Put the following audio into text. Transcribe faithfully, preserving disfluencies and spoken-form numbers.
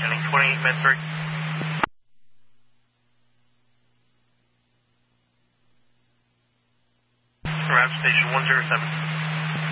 Heading twenty-eight med three. Route station one zero seven.